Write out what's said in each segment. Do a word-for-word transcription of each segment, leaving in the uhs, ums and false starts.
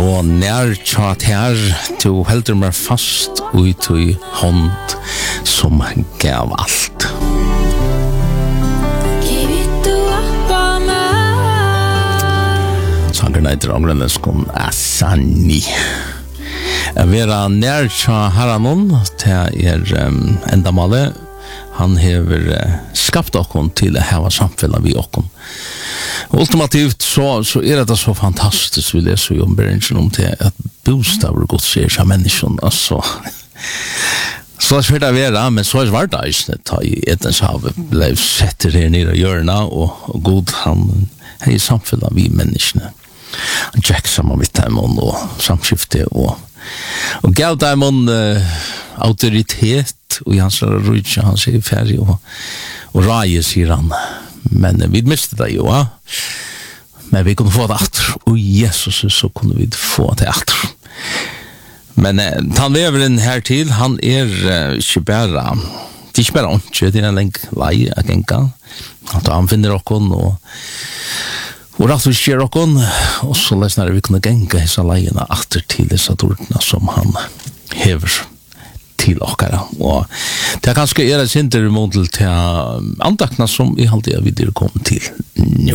Så när tjat här du heldur mig fast ut i hånd som gav allt. Sangen heter Angreneskon Asani. Jag vera nær tja haranon til er um, endamalet. Han hever uh, skapt okkon til å hava samfellet vi okkon. Ultimativt så, så er det så fantastisk, vi leser jo om berensen om til at bostaver godt ser seg mennesken, altså. Så det er svært å være, men så er det vært eisne, ta i Edenshavet, ble setter her nere i hjørna, og, og god han er i samfellet vi menneskene. Jack sammen med dem og samskifte og og gav dem uh, autoritet og hans rujtja, han sier ferdig og, og raje, sier han. Men uh, vi mistet det jo, ja. Men vi kunne få det atter, og Jesus så kunne vi få det atter. Men uh, han lever inn her til, han er uh, ikke bare, det er ikke bare åndsjø, det er en lenge vei, jeg genka. Han finner okkon og Og rett og skjer okkon, og så lesner vi kunne genga hessa leiene atter til disse tordene som han hever til okkara. Og det er ganske er et sinter modell til andakna som vi alltid er videre kommet til nå.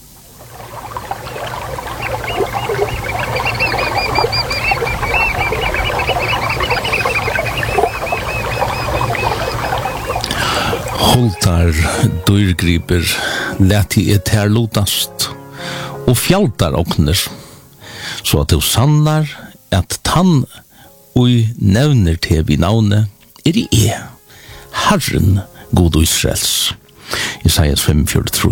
Holtar dyrgriper, leti et her lotast, og fjaldar okner, så at du sannar at tann og nevner til vi navnet er i e, Herren god Israels. Isaias fem fyrtiotre.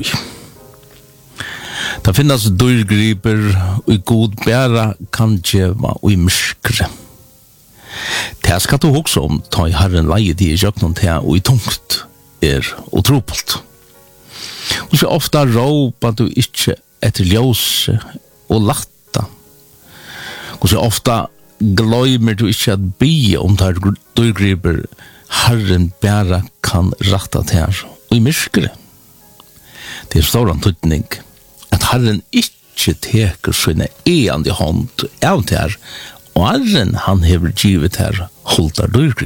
Det finnes dyrgriper og god bæra kan djeva og i myrskre. Det skal du også om ta i Herren leie de i kjøkken til og i tungt er utropelt. Og så ofta råpa du ikke etter ljøse og latta. Og så ofta gløymer du ikke at bya om der dyrgriper Herren bæra kan ratta til her og i myrskere. Det er stor antydning at Herren ikke teker sine eande hånd av til her og Herren han hever givet her holdt der dyrgriper.